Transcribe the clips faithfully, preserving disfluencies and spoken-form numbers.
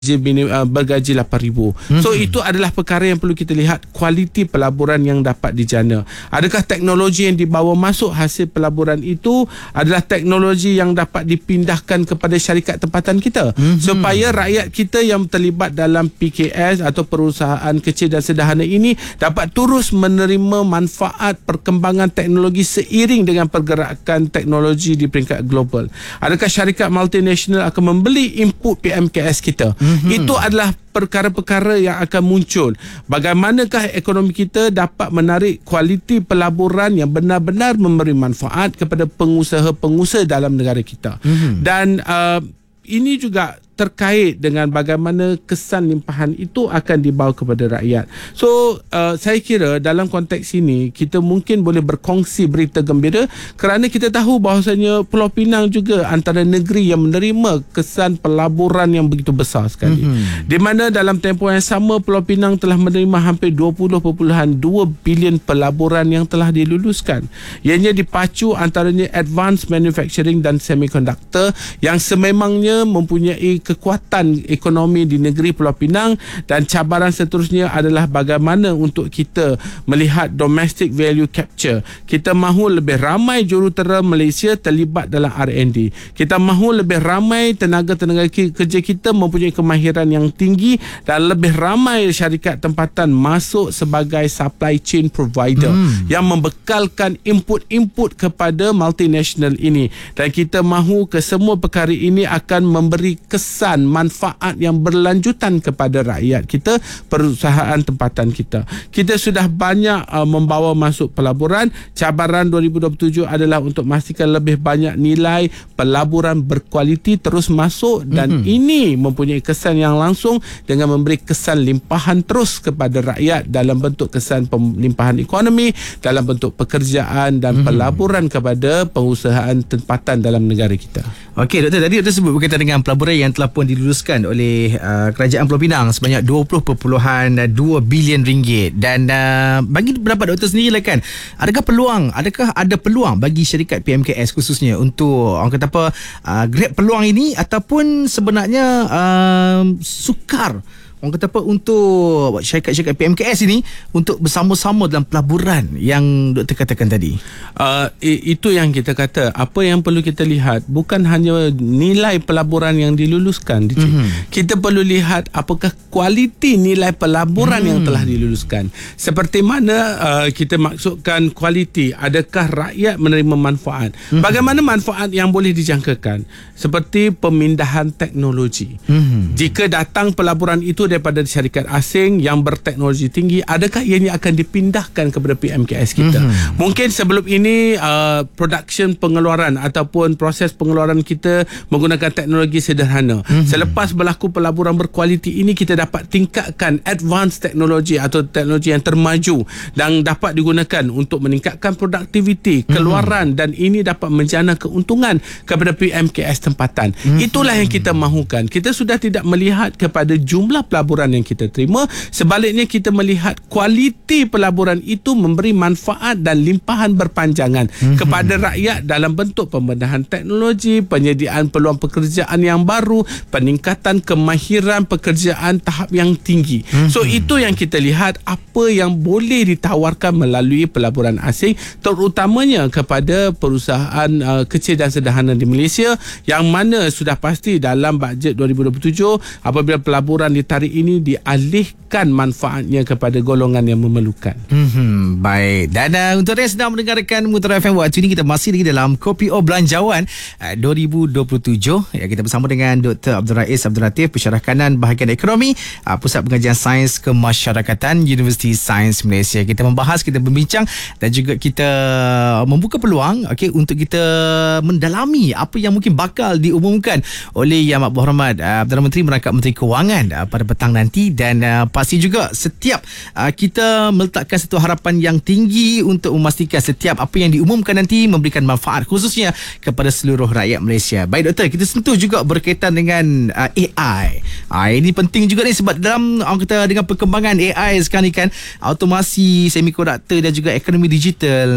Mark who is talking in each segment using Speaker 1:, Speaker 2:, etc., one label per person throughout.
Speaker 1: bergaji lapan ribu. So hmm. itu adalah perkara yang perlu kita lihat, kualiti pelaburan yang dapat dijana. Adakah teknologi yang dibawa masuk hasil pelaburan itu adalah teknologi yang dapat dipindahkan kepada syarikat tempatan kita, hmm. supaya rakyat kita yang terlibat dalam P K S atau perusahaan kecil dan sederhana ini dapat terus menerima manfaat perkembangan teknologi seiring dengan pergerakan teknologi di peringkat global. Adakah syarikat multinasional akan membeli input P M K S kita? Hmm. Itu adalah perkara-perkara yang akan muncul. Bagaimanakah ekonomi kita dapat menarik kualiti pelaburan yang benar-benar memberi manfaat kepada pengusaha-pengusaha dalam negara kita. Mm-hmm. Dan uh, ini juga terkait dengan bagaimana kesan limpahan itu akan dibawa kepada rakyat. So uh, saya kira dalam konteks ini kita mungkin boleh berkongsi berita gembira, kerana kita tahu bahawasanya Pulau Pinang juga antara negeri yang menerima kesan pelaburan yang begitu besar sekali. Mm-hmm. Di mana dalam tempoh yang sama Pulau Pinang telah menerima hampir dua puluh perpuluhan dua bilion pelaburan yang telah diluluskan. Ianya dipacu antaranya advanced manufacturing dan semiconductor yang sememangnya mempunyai kekuatan ekonomi di negeri Pulau Pinang, dan cabaran seterusnya adalah bagaimana untuk kita melihat domestic value capture. Kita mahu lebih ramai jurutera Malaysia terlibat dalam R and D. Kita mahu lebih ramai tenaga-tenaga kerja kita mempunyai kemahiran yang tinggi, dan lebih ramai syarikat tempatan masuk sebagai supply chain provider hmm. yang membekalkan input-input kepada multinational ini. Dan kita mahu kesemua perkara ini akan memberi kesan manfaat yang berlanjutan kepada rakyat kita, perusahaan tempatan kita. Kita sudah banyak uh, membawa masuk pelaburan. Cabaran dua ribu dua puluh tujuh adalah untuk memastikan lebih banyak nilai pelaburan berkualiti terus masuk, dan mm-hmm. ini mempunyai kesan yang langsung dengan memberi kesan limpahan terus kepada rakyat dalam bentuk kesan limpahan ekonomi, dalam bentuk pekerjaan dan mm-hmm. pelaburan kepada pengusahaan tempatan dalam negara kita.
Speaker 2: Okey, Doktor, tadi Doktor sebut berkaitan dengan pelaburan yang telah pun diluluskan oleh uh, Kerajaan Pulau Pinang sebanyak dua puluh perpuluhan dua bilion ringgit. Dan uh, bagi pendapat Doktor sendiri lah kan, adakah peluang, adakah ada peluang bagi syarikat P M K S khususnya untuk orang kata apa uh, grab peluang ini, ataupun sebenarnya uh, sukar orang kata apa untuk syarikat-syarikat P M K S ini untuk bersama-sama dalam pelaburan yang Doktor katakan tadi?
Speaker 1: Uh, itu yang kita kata, apa yang perlu kita lihat bukan hanya nilai pelaburan yang diluluskan, mm-hmm. kita perlu lihat apakah kualiti nilai pelaburan mm. yang telah diluluskan. Seperti mana uh, kita maksudkan kualiti, adakah rakyat menerima manfaat? Mm-hmm. Bagaimana manfaat yang boleh dijangkakan? Seperti pemindahan teknologi. Mm-hmm. Jika datang pelaburan itu daripada syarikat asing yang berteknologi tinggi, adakah ianya akan dipindahkan kepada P M K S kita? Mm-hmm. Mungkin sebelum ini uh, production pengeluaran ataupun proses pengeluaran kita menggunakan teknologi sederhana. Mm-hmm. Selepas berlaku pelaburan berkualiti ini, kita dapat tingkatkan advanced teknologi atau teknologi yang termaju dan dapat digunakan untuk meningkatkan produktiviti, keluaran, mm-hmm. dan ini dapat menjana keuntungan kepada P M K S tempatan. Mm-hmm. Itulah yang kita mahukan. Kita sudah tidak melihat kepada jumlah pelaburan yang kita terima, sebaliknya kita melihat kualiti pelaburan itu memberi manfaat dan limpahan berpanjangan mm-hmm. kepada rakyat dalam bentuk pembenahan teknologi, penyediaan peluang pekerjaan yang baru, peningkatan kemahiran pekerjaan tahap yang tinggi. Mm-hmm. So itu yang kita lihat, apa yang boleh ditawarkan melalui pelaburan asing, terutamanya kepada perusahaan uh, kecil dan sederhana di Malaysia, yang mana sudah pasti dalam bajet dua ribu dua puluh tujuh apabila pelaburan ditarik ini dialihkan manfaatnya kepada golongan yang memerlukan.
Speaker 2: Hmm, baik. Dan uh, untuk yang sedang mendengarkan Mutiara F M waktu ini, kita masih lagi dalam Kopi O Belanjawan uh, dua ribu dua puluh tujuh. Ya, kita bersama dengan Doktor Abdul Rais Abdul Latif, Pensyarah Kanan Bahagian Ekonomi, uh, Pusat Pengajian Sains Kemasyarakatan, Universiti Sains Malaysia. Kita membahas, kita berbincang dan juga kita membuka peluang okay, untuk kita mendalami apa yang mungkin bakal diumumkan oleh Yang Amat Berhormat uh, Perdana Menteri merangkap Menteri Kewangan uh, pada petang nanti. Dan uh, pasti juga setiap uh, kita meletakkan satu harapan yang tinggi untuk memastikan setiap apa yang diumumkan nanti memberikan manfaat khususnya kepada seluruh rakyat Malaysia. Baik Doktor, kita sentuh juga berkaitan dengan uh, A I. Uh, ini penting juga ni sebab dalam orang kata dengan perkembangan A I sekarang ni kan, automasi, semikonduktor dan juga ekonomi digital,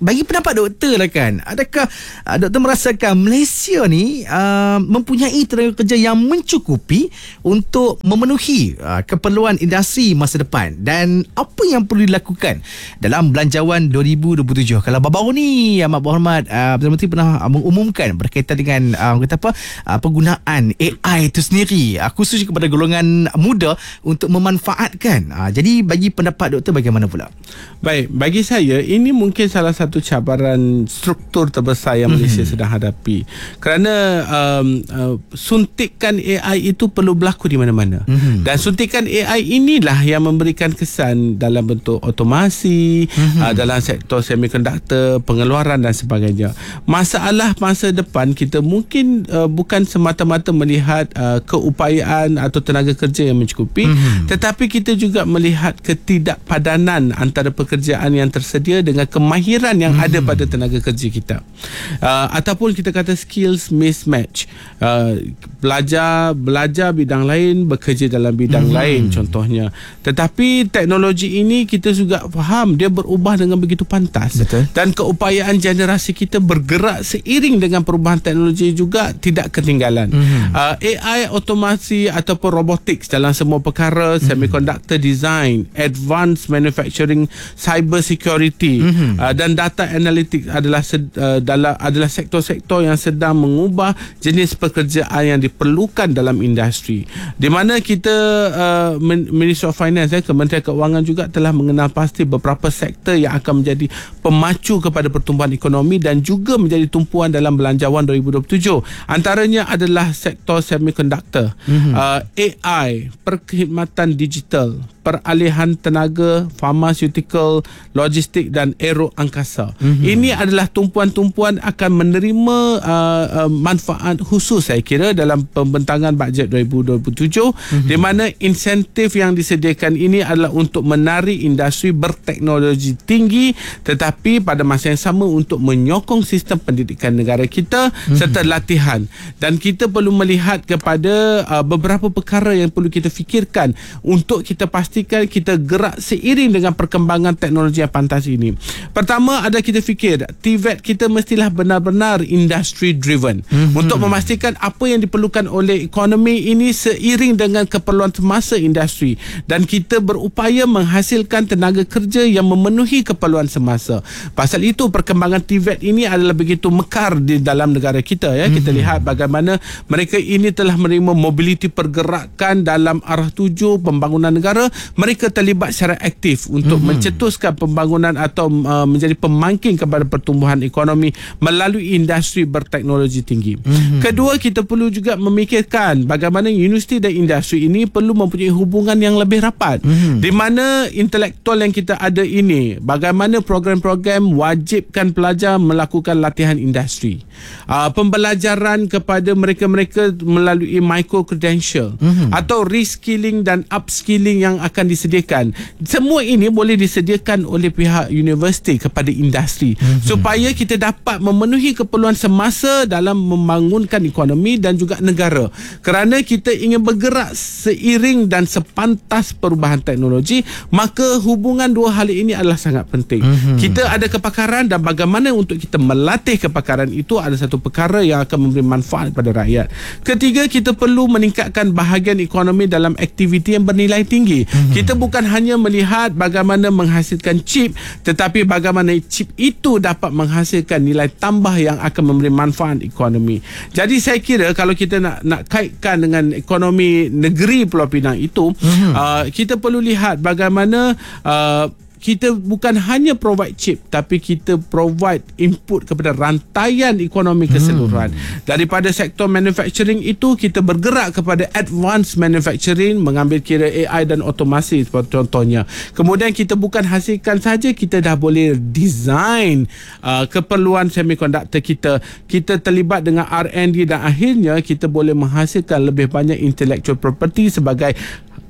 Speaker 2: bagi pendapat doktor lah kan, adakah uh, doktor merasakan Malaysia ni uh, mempunyai tenaga kerja yang mencukupi untuk memenuhi uh, keperluan industri masa depan, dan apa yang perlu dilakukan dalam Belanjawan dua ribu dua puluh tujuh? Kalau baru-baru ni Amat Berhormat uh, Perdana Menteri pernah uh, mengumumkan berkaitan dengan uh, kata apa uh, penggunaan A I itu sendiri, uh, khusus kepada golongan muda untuk memanfaatkan. uh, jadi bagi pendapat doktor bagaimana pula?
Speaker 1: Baik, bagi saya ini mungkin salah satu cabaran struktur terbesar yang Malaysia mm-hmm. sedang hadapi, kerana um, uh, suntikan A I itu perlu berlaku di mana-mana, mm-hmm. dan suntikan A I inilah yang memberikan kesan dalam bentuk otomasi, mm-hmm. uh, dalam sektor semiconductor, pengeluaran dan sebagainya. Masalah masa depan kita mungkin uh, bukan semata-mata melihat uh, keupayaan atau tenaga kerja yang mencukupi, mm-hmm. tetapi kita juga melihat ketidakpadanan antara pekerjaan yang tersedia dengan kemahiran yang hmm. ada pada tenaga kerja kita, uh, ataupun kita kata skills mismatch. uh, belajar belajar bidang lain, bekerja dalam bidang hmm. lain contohnya, tetapi teknologi ini kita juga faham dia berubah dengan begitu pantas. Betul. Dan keupayaan generasi kita bergerak seiring dengan perubahan teknologi juga tidak ketinggalan. hmm. uh, A I, otomasi ataupun robotics dalam semua perkara, hmm. semiconductor design, advanced manufacturing, cyber security, mm-hmm. uh, dan data analytics adalah sed, uh, dalam adalah sektor-sektor yang sedang mengubah jenis pekerjaan yang diperlukan dalam industri, di mana kita uh, Ministry of Finance, eh, Kementerian Keuangan juga telah mengenal pasti beberapa sektor yang akan menjadi pemacu kepada pertumbuhan ekonomi dan juga menjadi tumpuan dalam Belanjawan dua ribu dua puluh tujuh. Antaranya adalah sektor semiconductor, mm-hmm. uh, A I, perkhidmatan digital, peralihan tenaga, pharmaceutical, logistik dan aero angkasa. Mm-hmm. Ini adalah tumpuan-tumpuan akan menerima uh, uh, manfaat khusus saya kira dalam pembentangan bajet dua ribu dua puluh tujuh, mm-hmm. di mana insentif yang disediakan ini adalah untuk menarik industri berteknologi tinggi, tetapi pada masa yang sama untuk menyokong sistem pendidikan negara kita, mm-hmm. serta latihan. Dan kita perlu melihat kepada uh, beberapa perkara yang perlu kita fikirkan untuk kita pastikan kita gerak seiring dengan perkembangan teknologi yang pantas ini. Pertama adalah kita fikir T V E T kita mestilah benar-benar industry driven, mm-hmm. untuk memastikan apa yang diperlukan oleh ekonomi ini seiring dengan keperluan semasa industri, dan kita berupaya menghasilkan tenaga kerja yang memenuhi keperluan semasa. Pasal itu perkembangan T V E T ini adalah begitu mekar di dalam negara kita, ya. Mm-hmm. Kita lihat bagaimana mereka ini telah menerima mobiliti pergerakan dalam arah tuju pembangunan negara. Mereka terlibat secara aktif untuk mm-hmm. mencetuskan pembangunan atau uh, menjadi pemangkin kepada pertumbuhan ekonomi melalui industri berteknologi tinggi. Mm-hmm. Kedua, kita perlu juga memikirkan bagaimana universiti dan industri ini perlu mempunyai hubungan yang lebih rapat, mm-hmm. di mana intelektual yang kita ada ini, bagaimana program-program wajibkan pelajar melakukan latihan industri, uh, pembelajaran kepada mereka-mereka melalui micro credential, mm-hmm. atau reskilling dan upskilling yang akan disediakan. Semua ini boleh disediakan oleh pihak universiti kepada industri, mm-hmm. supaya kita dapat memenuhi keperluan semasa dalam membangunkan ekonomi dan juga negara, kerana kita ingin bergerak seiring dan sepantas perubahan teknologi. Maka hubungan dua hal ini adalah sangat penting, mm-hmm. kita ada kepakaran dan bagaimana untuk kita melatih kepakaran itu adalah satu perkara yang akan memberi manfaat kepada rakyat. Ketiga, kita perlu meningkatkan bahagian ekonomi dalam aktiviti yang bernilai tinggi, mm-hmm. kita bukan hanya melihat bagaimana menghasilkan chip, tetapi bagaimana chip itu dapat menghasilkan nilai tambah yang akan memberi manfaat ekonomi. Jadi saya kira kalau kita nak nak kaitkan dengan ekonomi negeri Pulau Pinang itu, mm-hmm. uh, kita perlu lihat bagaimana uh, kita bukan hanya provide chip, tapi kita provide input kepada rantaian ekonomi keseluruhan. Hmm. Daripada sektor manufacturing itu, kita bergerak kepada advanced manufacturing, mengambil kira A I dan otomasi seperti contohnya. Kemudian kita bukan hasilkan saja, kita dah boleh design uh, keperluan semiconductor kita. Kita terlibat dengan R and D dan akhirnya kita boleh menghasilkan lebih banyak intellectual property sebagai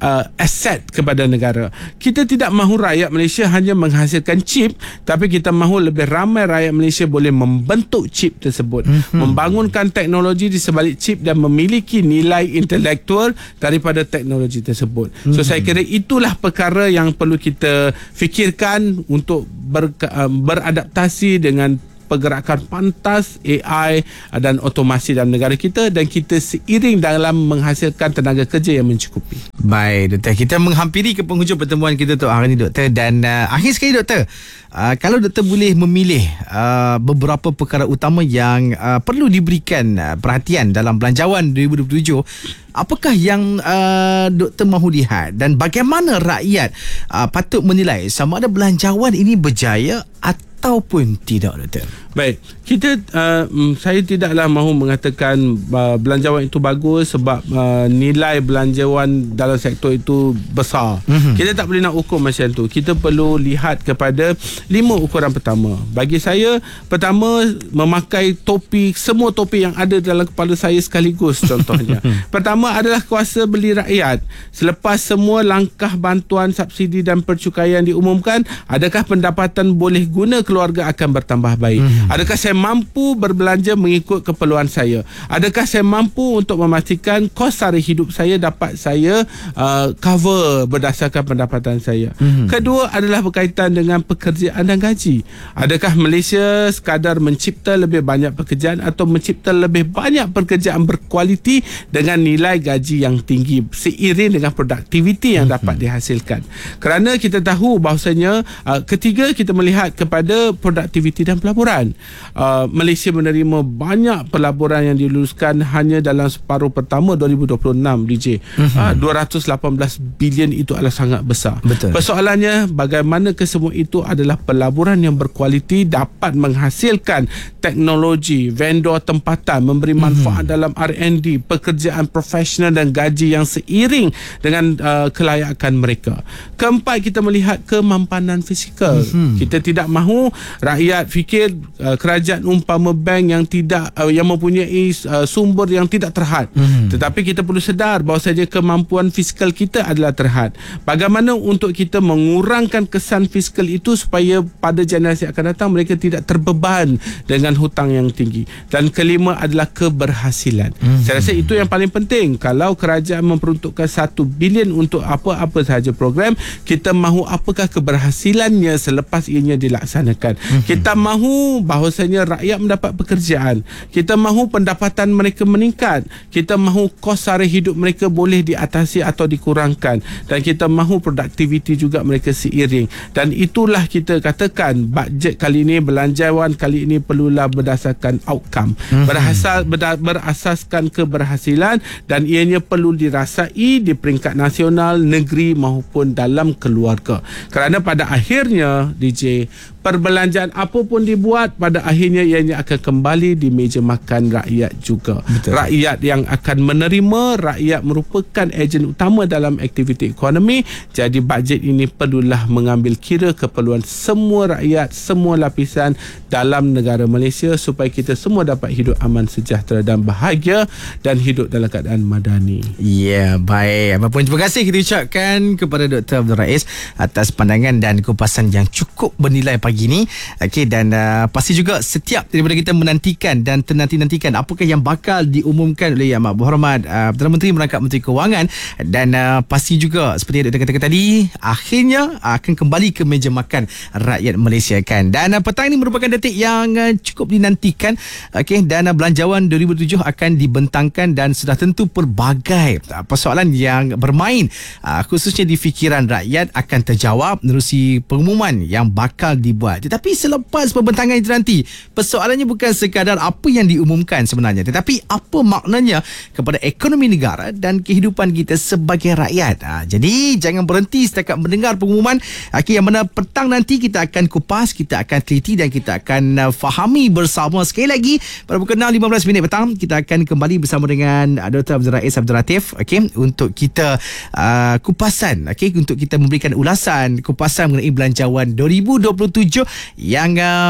Speaker 1: uh, aset kepada negara. Kita tidak mahu rakyat Malaysia hanya menghasilkan chip, tapi kita mahu lebih ramai rakyat Malaysia boleh membentuk chip tersebut, mm-hmm. membangunkan teknologi di sebalik chip dan memiliki nilai intelektual daripada teknologi tersebut. Mm-hmm. So saya kira itulah perkara yang perlu kita fikirkan untuk ber, uh, beradaptasi dengan pergerakan pantas A I dan otomasi dalam negara kita, dan kita seiring dalam menghasilkan tenaga kerja yang mencukupi.
Speaker 2: Baik, Doktor. Kita menghampiri ke penghujung pertemuan kita untuk hari ini, Doktor. Dan uh, akhir sekali, Doktor, uh, kalau Doktor boleh memilih uh, beberapa perkara utama yang uh, perlu diberikan uh, perhatian dalam Belanjawan dua ribu dua puluh tujuh, apakah yang uh, Doktor mahu lihat dan bagaimana rakyat uh, patut menilai sama ada Belanjawan ini berjaya ataupun tidak, Doktor?
Speaker 1: Baik, kita uh, saya tidaklah mahu mengatakan uh, belanjawan itu bagus sebab uh, nilai belanjawan dalam sektor itu besar. Mm-hmm. Kita tak boleh nak ukur macam tu. Kita perlu lihat kepada lima ukuran pertama. Bagi saya, pertama, memakai topi, semua topi yang ada dalam kepala saya sekaligus contohnya. Pertama adalah kuasa beli rakyat. Selepas semua langkah bantuan, subsidi dan percukaian diumumkan, adakah pendapatan boleh guna keluarga akan bertambah baik? Mm-hmm. Adakah saya mampu berbelanja mengikut keperluan saya? Adakah saya mampu untuk memastikan kos sara hidup saya dapat saya uh, cover berdasarkan pendapatan saya? Mm-hmm. Kedua adalah berkaitan dengan pekerjaan dan gaji. Adakah Malaysia sekadar mencipta lebih banyak pekerjaan atau mencipta lebih banyak pekerjaan berkualiti dengan nilai gaji yang tinggi seiring dengan produktiviti yang dapat mm-hmm. dihasilkan? Kerana kita tahu bahawasanya uh, ketiga, kita melihat kepada produktiviti dan pelaburan. Uh, Malaysia menerima banyak pelaburan yang diluluskan hanya dalam separuh pertama dua ribu dua puluh enam, D J. Uh-huh. Uh, dua ratus lapan belas bilion itu adalah sangat besar. Betul. Persoalannya, bagaimana kesemua itu adalah pelaburan yang berkualiti, dapat menghasilkan teknologi, vendor tempatan, memberi manfaat uh-huh. dalam R and D, pekerjaan profesional dan gaji yang seiring dengan uh, kelayakan mereka. Keempat, kita melihat kemampanan fizikal. Uh-huh. Kita tidak mahu rakyat fikir uh, kerajaan umpama bank yang tidak uh, yang mempunyai uh, sumber yang tidak terhad. Mm-hmm. Tetapi kita perlu sedar bahawa saja kemampuan fiskal kita adalah terhad. Bagaimana untuk kita mengurangkan kesan fiskal itu supaya pada generasi akan datang mereka tidak terbeban dengan hutang yang tinggi. Dan kelima adalah keberhasilan. Mm-hmm. Saya rasa itu yang paling penting. Kalau kerajaan memperuntukkan satu bilion untuk apa-apa sahaja program, kita mahu apakah keberhasilannya selepas ianya dilaksanakan. Mm-hmm. Kita mahu bahawasanya rakyat mendapat pekerjaan. Kita mahu pendapatan mereka meningkat. Kita mahu kos sara hidup mereka boleh diatasi atau dikurangkan. Dan kita mahu produktiviti juga mereka seiring. Dan itulah kita katakan bajet kali ini, belanjawan kali ini perlulah berdasarkan outcome. Mm-hmm. Berasas, berda, berasaskan keberhasilan, dan ianya perlu dirasai di peringkat nasional, negeri maupun dalam keluarga. Kerana pada akhirnya, D J, perbelanjaan apapun dibuat, pada akhirnya ianya akan kembali di meja makan rakyat juga. Betul. Rakyat yang akan menerima, rakyat merupakan ejen utama dalam aktiviti ekonomi. Jadi bajet ini perlulah mengambil kira keperluan semua rakyat, semua lapisan dalam negara Malaysia supaya kita semua dapat hidup aman, sejahtera dan bahagia dan hidup dalam keadaan madani.
Speaker 2: Ya, yeah, baik. Apapun, terima kasih kita ucapkan kepada Doktor Abdul Rais atas pandangan dan kupasan yang cukup bernilai pagi ini. Okey, dan uh, pasti juga setiap daripada kita menantikan dan ternanti-nantikan apakah yang bakal diumumkan oleh Yang Amat Berhormat uh, Perdana Menteri merangkap Menteri Kewangan, dan uh, pasti juga seperti yang Doktor katakan tadi, akhirnya akan kembali ke meja makan rakyat Malaysia kan. Dan uh, petang ini merupakan detik yang uh, cukup dinantikan. Okey, dan uh, Belanjawan dua ribu tujuh akan dibentangkan dan sudah tentu pelbagai uh, persoalan yang bermain uh, khususnya di fikiran rakyat akan terjawab menerusi pengumuman yang bakal dibuat. Tetapi selepas pembentangan itu nanti, persoalannya bukan sekadar apa yang diumumkan sebenarnya, tetapi apa maknanya kepada ekonomi negara dan kehidupan kita sebagai rakyat. Ha, jadi jangan berhenti setakat mendengar pengumuman. Okay, yang mana petang nanti kita akan kupas, kita akan teliti dan kita akan uh, fahami bersama. Sekali lagi, pada pukul enam lima belas minit petang kita akan kembali bersama dengan Doktor Abdul Rais Abdul Latif, okay, untuk kita uh, kupasan, okay, untuk kita memberikan ulasan kupasan mengenai Belanjawan dua ribu dua puluh tujuh yang uh, bakal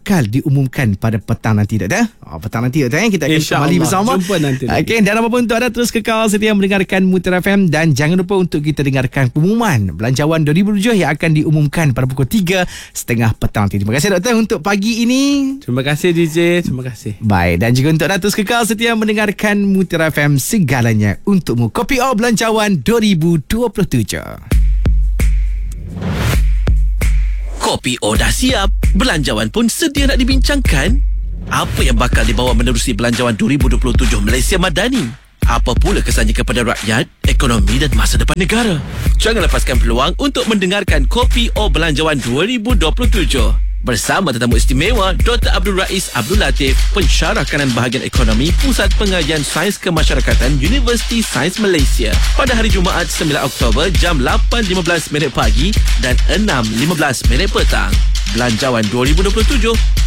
Speaker 2: bakal diumumkan pada petang nanti, Doktor. Oh, petang nanti, Doktor, eh? Kita akan
Speaker 1: InsyaAllah.
Speaker 2: kembali bersama.
Speaker 1: Jumpa nanti.
Speaker 2: Okey, dan apa pun untuk anda terus kekal setia mendengarkan Mutiara F M dan jangan lupa untuk kita dengarkan pengumuman Belanjawan dua ribu tujuh yang akan diumumkan pada pukul tiga tiga puluh petang nanti. Terima kasih, Doktor, untuk pagi ini.
Speaker 1: Terima kasih D J. Terima kasih.
Speaker 2: Baik, dan juga untuk anda terus kekal setia mendengarkan Mutiara F M, segalanya untukmu. Kopi O Belanjawan dua ribu dua puluh tujuh.
Speaker 3: Kopi O dah siap, belanjawan pun sedia nak dibincangkan. Apa yang bakal dibawa menerusi Belanjawan dua ribu dua puluh tujuh Malaysia Madani? Apa pula kesannya kepada rakyat, ekonomi dan masa depan negara? Jangan lepaskan peluang untuk mendengarkan Kopi O Belanjawan dua ribu dua puluh tujuh. Bersama tetamu istimewa Doktor Abdul Rais Abdul Latif, Pensyarah Kanan Bahagian Ekonomi Pusat Pengajian Sains Kemasyarakatan Universiti Sains Malaysia pada hari Jumaat sembilan Oktober jam lapan lima belas minit pagi dan enam lima belas minit petang. Belanjawan dua ribu dua puluh tujuh